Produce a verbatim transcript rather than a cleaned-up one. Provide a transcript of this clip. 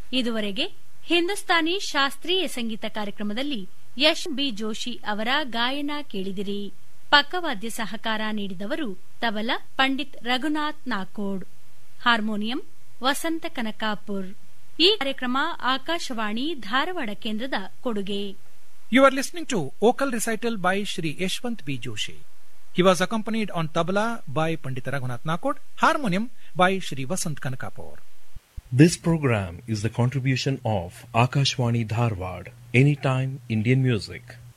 ಇದುವರೆಗೆ ಹಿಂದೂಸ್ತಾನಿ ಶಾಸ್ತ್ರೀಯ ಸಂಗೀತ ಕಾರ್ಯಕ್ರಮದಲ್ಲಿ ಯಶ್ ಬಿ ಜೋಶಿ ಅವರ ಗಾಯನ ಕೇಳಿದಿರಿ. ಪಕ್ಕವಾದ್ಯ ಸಹಕಾರ ನೀಡಿದವರು ತಬಲಾ ಪಂಡಿತ್ ರಘುನಾಥ್ ನಾಕೋಡ್, ಹಾರ್ಮೋನಿಯಂ ವಸಂತ ಕನಕಾಪುರ್. ಈ ಕಾರ್ಯಕ್ರಮ ಆಕಾಶವಾಣಿ ಧಾರವಾಡ ಕೇಂದ್ರದ ಕೊಡುಗೆ. You are listening to vocal recital by Shri Yashwant B. Joshi. He was accompanied on tabla by Pandit Raghunath Nakod, harmonium by Shri Vasant Kanakapur. This program is the contribution of Akashwani Dharwad, Anytime Indian Music.